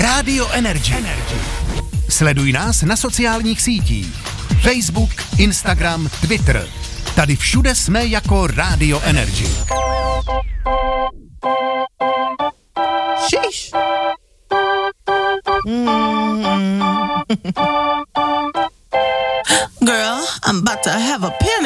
Radio Energy. Sleduj nás na sociálních sítích. Facebook, Instagram, Twitter. Tady všude jsme jako Radio Energy. Sheesh. Girl, I'm about to have a